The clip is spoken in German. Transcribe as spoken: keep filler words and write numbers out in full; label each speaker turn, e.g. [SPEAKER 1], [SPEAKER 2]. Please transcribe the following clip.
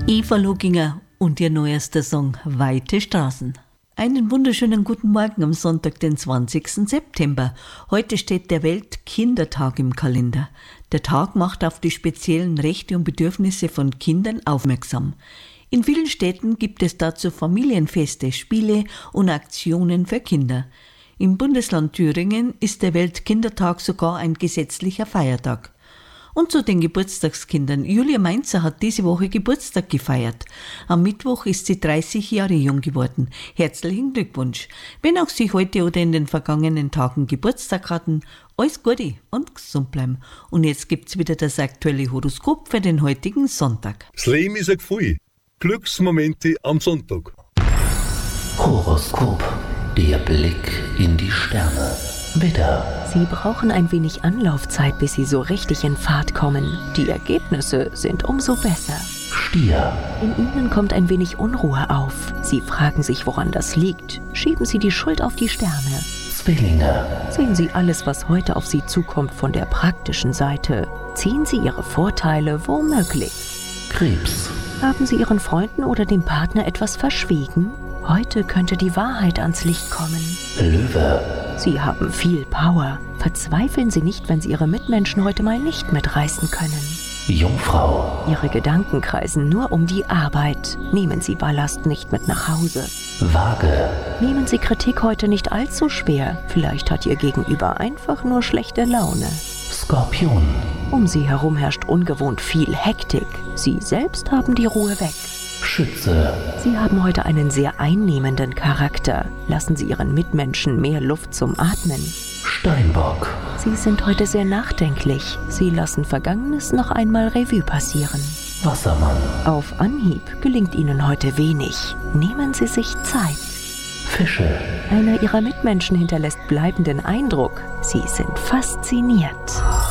[SPEAKER 1] Eva Loginger und ihr neuester Song Weite Straßen. Einen wunderschönen guten Morgen am Sonntag, den zwanzigsten September. Heute steht der Weltkindertag im Kalender. Der Tag macht auf die speziellen Rechte und Bedürfnisse von Kindern aufmerksam. In vielen Städten gibt es dazu Familienfeste, Spiele und Aktionen für Kinder. Im Bundesland Thüringen ist der Weltkindertag sogar ein gesetzlicher Feiertag. Und zu den Geburtstagskindern. Julia Mainzer hat diese Woche Geburtstag gefeiert. Am Mittwoch ist sie dreißig Jahre jung geworden. Herzlichen Glückwunsch. Wenn auch Sie heute oder in den vergangenen Tagen Geburtstag hatten, alles Gute und gesund bleiben. Und jetzt gibt's wieder das aktuelle Horoskop für den heutigen Sonntag.
[SPEAKER 2] Das Leben ist ein Gefühl. Glücksmomente am Sonntag.
[SPEAKER 3] Horoskop. Der Blick in die Sterne. Widder.
[SPEAKER 4] Sie brauchen ein wenig Anlaufzeit, bis Sie so richtig in Fahrt kommen. Die Ergebnisse sind umso besser.
[SPEAKER 3] Stier.
[SPEAKER 4] In Ihnen kommt ein wenig Unruhe auf. Sie fragen sich, woran das liegt. Schieben Sie die Schuld auf die Sterne.
[SPEAKER 3] Zwillinge.
[SPEAKER 4] Sehen Sie alles, was heute auf Sie zukommt, von der praktischen Seite. Ziehen Sie Ihre Vorteile womöglich.
[SPEAKER 3] Krebs.
[SPEAKER 4] Haben Sie Ihren Freunden oder dem Partner etwas verschwiegen? Heute könnte die Wahrheit ans Licht kommen.
[SPEAKER 3] Löwe.
[SPEAKER 4] Sie haben viel Power. Verzweifeln Sie nicht, wenn Sie Ihre Mitmenschen heute mal nicht mitreißen können.
[SPEAKER 3] Jungfrau.
[SPEAKER 4] Ihre Gedanken kreisen nur um die Arbeit. Nehmen Sie Ballast nicht mit nach Hause.
[SPEAKER 3] Waage.
[SPEAKER 4] Nehmen Sie Kritik heute nicht allzu schwer. Vielleicht hat Ihr Gegenüber einfach nur schlechte Laune.
[SPEAKER 3] Skorpion.
[SPEAKER 4] Um Sie herum herrscht ungewohnt viel Hektik. Sie selbst haben die Ruhe weg.
[SPEAKER 3] Schütze.
[SPEAKER 4] Sie haben heute einen sehr einnehmenden Charakter. Lassen Sie Ihren Mitmenschen mehr Luft zum Atmen.
[SPEAKER 3] Steinbock.
[SPEAKER 4] Sie sind heute sehr nachdenklich. Sie lassen Vergangenes noch einmal Revue passieren.
[SPEAKER 3] Wassermann.
[SPEAKER 4] Auf Anhieb gelingt Ihnen heute wenig. Nehmen Sie sich Zeit.
[SPEAKER 3] Fische.
[SPEAKER 4] Einer Ihrer Mitmenschen hinterlässt bleibenden Eindruck. Sie sind fasziniert.